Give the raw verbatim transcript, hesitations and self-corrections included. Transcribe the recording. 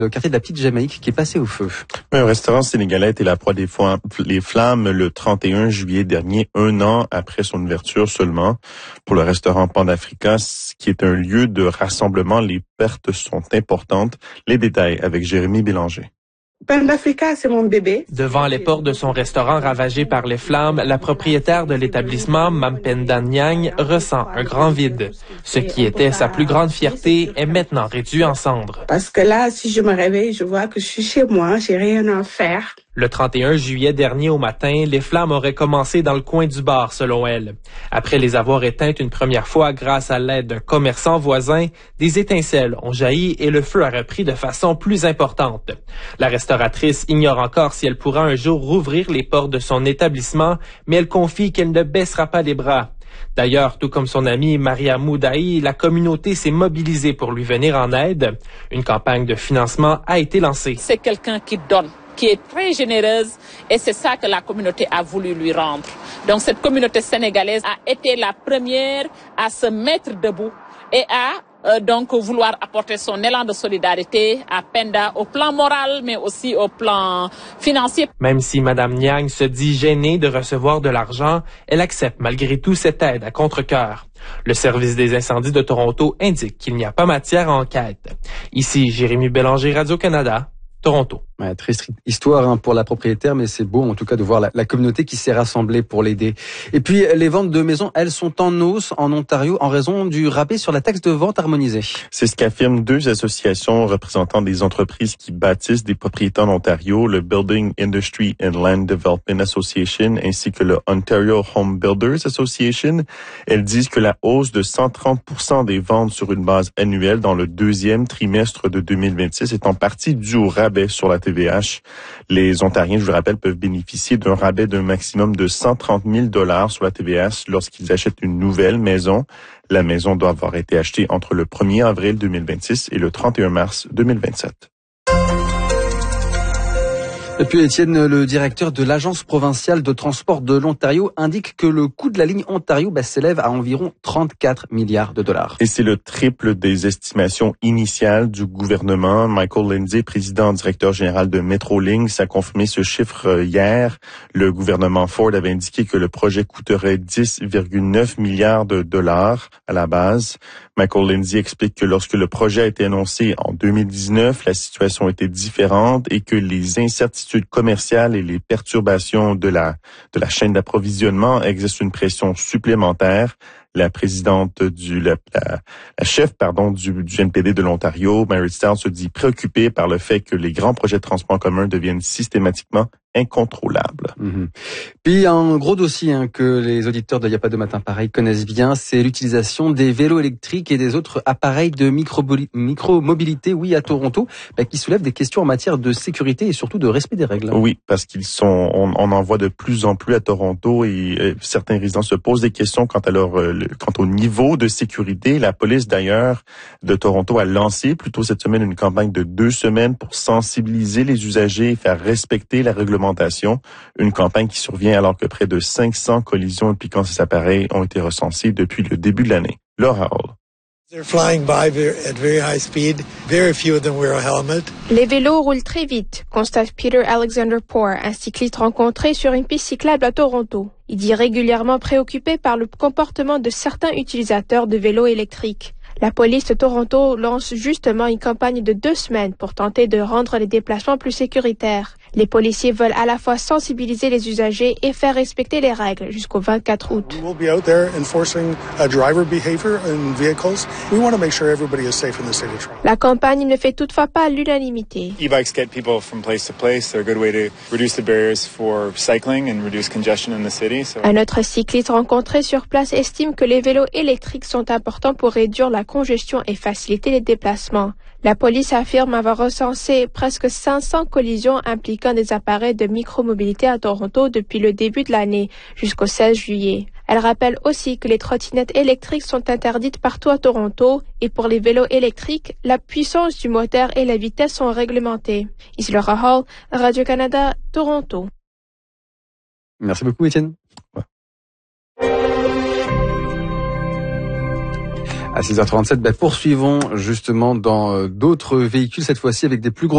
Le quartier de la Petite Jamaïque qui est passé au feu. Un restaurant sénégalais était la proie des flammes le trente et un juillet dernier, un an après son ouverture seulement. Pour le restaurant Pandafrica, qui est un lieu de rassemblement, les pertes sont importantes. Les détails avec Jérémy Bélanger. Pandafrica, c'est mon bébé. Devant les portes de son restaurant ravagé par les flammes, la propriétaire de l'établissement, Mampenda Nyang, ressent un grand vide. Ce qui était sa plus grande fierté est maintenant réduit en cendres. Parce que là, si je me réveille, je vois que je suis chez moi, j'ai rien à faire. Le trente et un juillet dernier au matin, les flammes auraient commencé dans le coin du bar, selon elle. Après les avoir éteintes une première fois grâce à l'aide d'un commerçant voisin, des étincelles ont jailli et le feu a repris de façon plus importante. La restauratrice ignore encore si elle pourra un jour rouvrir les portes de son établissement, mais elle confie qu'elle ne baissera pas les bras. D'ailleurs, tout comme son amie Maria Moudaï, la communauté s'est mobilisée pour lui venir en aide. Une campagne de financement a été lancée. C'est quelqu'un qui donne, qui est très généreuse, et c'est ça que la communauté a voulu lui rendre. Donc cette communauté sénégalaise a été la première à se mettre debout et à euh, donc vouloir apporter son élan de solidarité à Penda au plan moral, mais aussi au plan financier. Même si Mme Nyang se dit gênée de recevoir de l'argent, elle accepte malgré tout cette aide à contre-cœur. Le service des incendies de Toronto indique qu'il n'y a pas matière à enquête. Ici, Jérémy Bélanger, Radio-Canada, Toronto. Ouais, triste histoire hein, pour la propriétaire, mais c'est beau en tout cas de voir la, la communauté qui s'est rassemblée pour l'aider. Et puis les ventes de maisons, elles sont en hausse en Ontario en raison du rabais sur la taxe de vente harmonisée. C'est ce qu'affirment deux associations représentant des entreprises qui bâtissent des propriétés en Ontario, le Building Industry and Land Development Association ainsi que le Ontario Home Builders Association. Elles disent que la hausse de cent trente pour cent des ventes sur une base annuelle dans le deuxième trimestre de deux mille vingt-six est en partie due au rabais sur la T V H. Les Ontariens, je vous le rappelle, peuvent bénéficier d'un rabais d'un maximum de cent trente mille dollars sur la T V H lorsqu'ils achètent une nouvelle maison. La maison doit avoir été achetée entre le premier avril deux mille vingt-six et le trente et un mars deux mille vingt-sept. Et puis Étienne, le directeur de l'Agence provinciale de transport de l'Ontario, indique que le coût de la ligne Ontario bah, s'élève à environ trente-quatre milliards de dollars. Et c'est le triple des estimations initiales du gouvernement. Michael Lindsay, président directeur général de Metrolinx, a confirmé ce chiffre hier. Le gouvernement Ford avait indiqué que le projet coûterait dix virgule neuf milliards de dollars à la base. Michael Lindsay explique que lorsque le projet a été annoncé en deux mille dix-neuf, la situation était différente et que les incertitudes commerciales et les perturbations de la de la chaîne d'approvisionnement exercent une pression supplémentaire. La présidente du la, la, la chef pardon du, du N P D de l'Ontario, Mary Stout, se dit préoccupée par le fait que les grands projets de transport en commun deviennent systématiquement incontrôlables. Mmh. Puis un gros dossier hein, que les auditeurs de Y a pas de matin pareil connaissent bien, c'est l'utilisation des vélos électriques et des autres appareils de micro-mobilité, oui, à Toronto, bah, qui soulèvent des questions en matière de sécurité et surtout de respect des règles. Oui, parce qu'ils sont, on, on en voit de plus en plus à Toronto et euh, certains résidents se posent des questions quant à leur, euh, quant au niveau de sécurité. La police d'ailleurs de Toronto a lancé plus tôt cette semaine une campagne de deux semaines pour sensibiliser les usagers et faire respecter la réglementation. Une campagne qui survient alors que près de cinq cents collisions impliquant ces appareils ont été recensées depuis le début de l'année. Laura Hall. Les vélos roulent très vite, constate Peter Alexander Poor, un cycliste rencontré sur une piste cyclable à Toronto. Il dit régulièrement préoccupé par le comportement de certains utilisateurs de vélos électriques. La police de Toronto lance justement une campagne de deux semaines pour tenter de rendre les déplacements plus sécuritaires. Les policiers veulent à la fois sensibiliser les usagers et faire respecter les règles jusqu'au vingt-quatre août. La campagne ne fait toutefois pas l'unanimité. E-bikes get people from place to place. They're a good way to reduce the barriers for cycling and reduce congestion in the city. So... Un autre cycliste rencontré sur place estime que les vélos électriques sont importants pour réduire la congestion et faciliter les déplacements. La police affirme avoir recensé presque cinq cents collisions impliquant des appareils de micromobilité à Toronto depuis le début de l'année jusqu'au seize juillet. Elle rappelle aussi que les trottinettes électriques sont interdites partout à Toronto et pour les vélos électriques, la puissance du moteur et la vitesse sont réglementées. Ici Laura Hall, Radio-Canada, Toronto. Merci beaucoup Étienne. À six heures trente-sept, bah, poursuivons justement dans d'autres véhicules, cette fois-ci avec des plus gros